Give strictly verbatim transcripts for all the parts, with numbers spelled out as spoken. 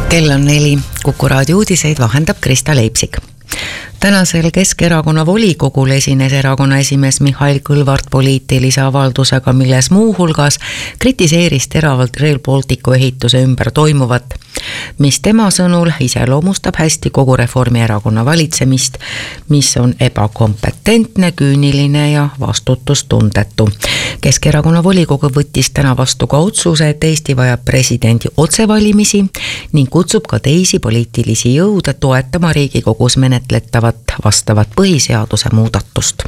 Kell on neli, Kuku raadio uudiseid vahendab Krista Leipsik. Tänasel Keskerakonna volikogul esines erakonna esimees Mihhail Kõlvart poliitilise avaldusega, milles muu hulgas kritiseeris teravalt Rail Balticu ehituse ümber toimuvat, mis tema sõnul iseloomustab hästi kogu Reformierakonna valitsemist, mis on ebakompetentne, küüniline ja vastutustundetu. Keskerakonna volikogu võttis täna vastu ka otsuse, et Eesti vajab presidendi otsevalimisi ning kutsub ka teisi poliitilisi jõude toetama Riigikogus menetletavat vastavat põhiseaduse muudatust.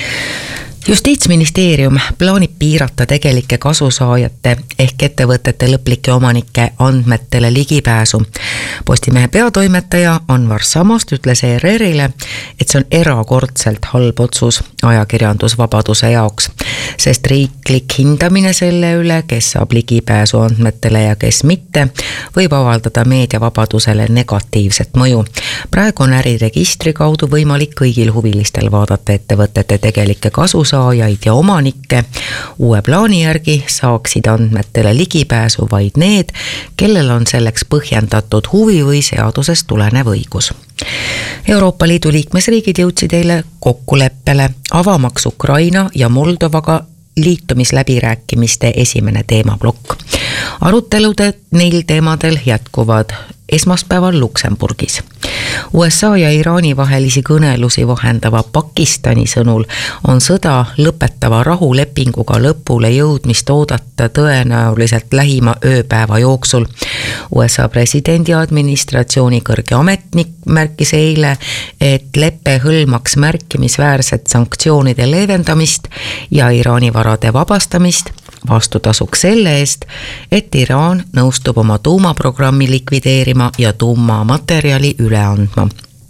Justiitsministeerium plaanib piirata tegelike kasusaajate ehk ettevõtete lõplike omanike andmetele ligipääsu. Postimehe peatoimetaja Anvar Samast ütles E R R-ile, et see on erakordselt halb otsus ajakirjandusvabaduse jaoks, sest riiklik hindamine selle üle, kes saab ligipääsu andmetele ja kes mitte, võib avaldada meediavabadusele negatiivset mõju. Praegu on äriregistri kaudu võimalik kõigil huvilistel vaadata ettevõtete tegelikke kasusaajaid ja omanikke. Uue plaani järgi saaksid andmetele ligipääsu vaid need, kellel on selleks põhjendatud huvi või seadusest tulenev õigus. Euroopa Liidu liikmesriigid jõudsid eile kokkuleppele avamaks Ukraina ja Moldovaga liitumisläbirääkimiste esimene teemablokk. Arutelude neil teemadel jätkuvad esmaspäeval Luksemburgis. U S A ja Iraani vahelisi kõnelusi vahendava Pakistani sõnul on sõda lõpetava rahulepinguga lõpule jõudmist oodata tõenäoliselt lähima ööpäeva jooksul. U S A presidendi administratsiooni kõrge ametnik märkis eile, et leppe hõlmaks märkimisväärset sanktsioonide leevendamist ja Iraani varade vabastamist, vastutasuks selle eest, et Iraan nõustub oma tuumaprogrammi likvideerima ja tuumamaterjali üle andma.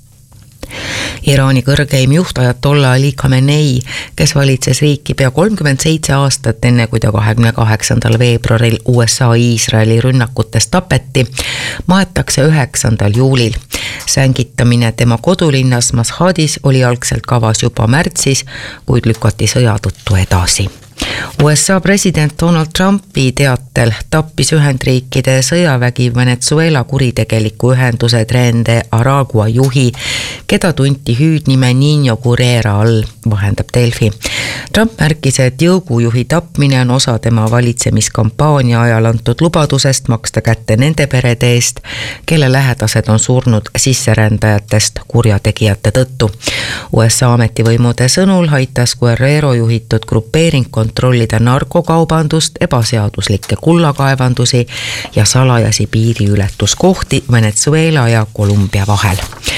Iraani kõrgeim juht Ajatollah Ali Khamenei, kes valitses riiki pea kolmkümmend seitse aastat enne, kui ta kahekümne kaheksandal veebruaril U S A Iisraeli rünnakutes tapeti, maetakse üheksandal juulil. Sängitamine tema kodulinnas Mashhadis oli algselt kavas juba märtsis, kuid lükati sõja tõttu edasi. U S A president Donald Trumpi teatel tappis Ühendriikide sõjavägi Venezuela kuritegeliku ühenduse Trende Aragua juhi, keda tunti hüüdnime Niño Gurera all, vahendab Delfi. Trump märkis, et jõugujuhi tapmine on osa tema valitsemiskampaania ajal antud lubadusest maksta kätte nende perede eest, kelle lähedased on surnud sisserändajatest kurjategijate tõttu. U S A ametivõimude sõnul aitas Guerrero juhitud grupeering kontrollida narkokaubandust, ebaseaduslikke kullakaevandusi ja salajasi piiriületuskohti Venezuela ja Kolumbia vahel.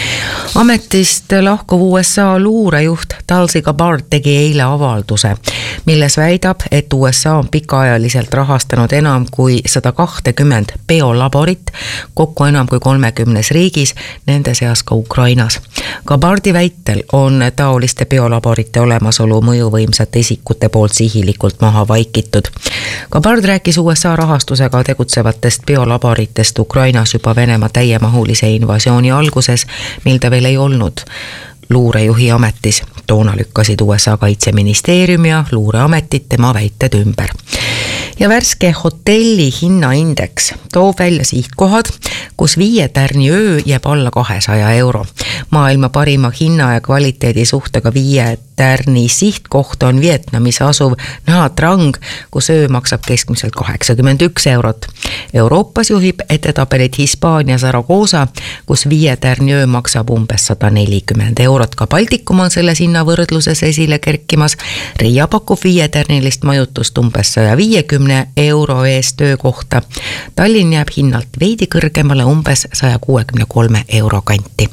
Ametist lahkuv U S A luurejuht Tulsi Gabbard tegi eile avalduse, milles väidab, et U S A on pikaajaliselt rahastanud enam kui sada kakskümmend biolaborit, kokku enam kui kolmekümnes riigis, nende seas ka Ukrainas. Gabbardi väitel on taoliste biolaborite olemasolu mõjuvõimsate isikute poolt sihilikult maha vaikitud. Gabbard rääkis U S A rahastusega tegutsevatest biolaboritest Ukrainas juba Venemaa täiemahulise invasiooni alguses, mil ta veel ei olnud luurejuhi ametis. Toona lükkasid U S A kaitseministeerium ja luureametit tema väited ümber. Ja värske hotelli hinnaindeks toob välja sihtkohad, kus viie tärni öö jääb alla kahesaja euro. Maailma parima hinna ja kvaliteedi suhtega viie tärni sihtkoht on Vietnamis asuv Nha Trang, kus öö maksab keskmiselt kaheksakümmend üks eurot. Euroopas juhib etetabelit Hispaania Zaragoza, kus viie tärni öö maksab umbes sada nelikümmend eurot. Ka Baltikum on selles hinnavõrdluses esile kerkimas. Riia pakub viie tärnilist majutust umbes saja viiekümne euro eest öö kohta. Tallinn jääb hinnalt veidi kõrgemale umbes saja kuuekümne kolme euro kanti.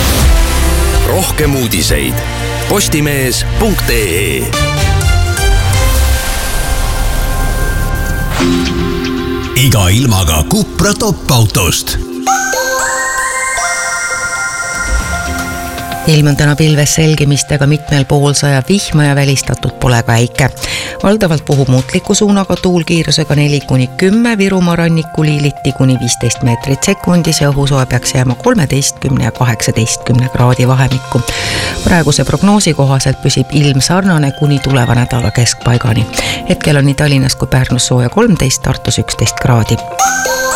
Rohkem uudiseid postimees punkt ee. Iga ilmaga Cupra top-autost. Ilm on täna pilves selgimistega, mitmel pool sajab vihma ja välistatud pole ka äike. Valdavalt puhub muutliku suunaga tuul kiirusega neli kuni kümme, Virumaa ranniku liiliti kuni viisteist meetrit sekundis ja õhusoe peaks jääma kolmeteistkümne ja kaheksateistkümne kraadi vahemikku. Praeguse prognoosi kohaselt püsib ilm sarnane kuni tuleva nädala keskpaigani. Hetkel on nii Tallinnas kui Pärnus sooja kolmteist, Tartus üksteist kraadi.